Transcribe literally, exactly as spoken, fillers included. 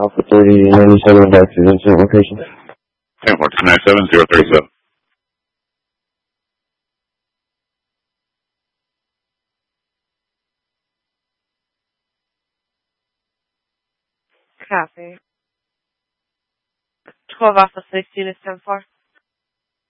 Alpha thirty ninety-seven back to the incident location. ten four two nine seven zero three seven. Copy. twelve Alpha sixteen is ten four.